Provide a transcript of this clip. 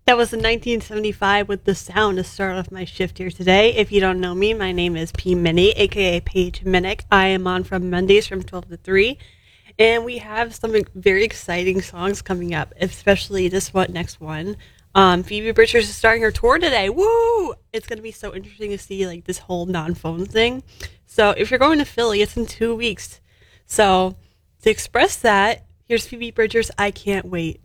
That was in 1975 with The Sound to start off my shift here today. If you don't know me, my name is P. Minnie, aka Paige Minnick. I am on from Mondays from 12 to 3. And we have some very exciting songs coming up, especially this one, next one. Phoebe Bridgers is starting her tour today. Woo! It's going to be so interesting to see like this whole non-phone thing. So if you're going to Philly, it's in 2 weeks. So to express that, here's Phoebe Bridgers, I Can't Wait.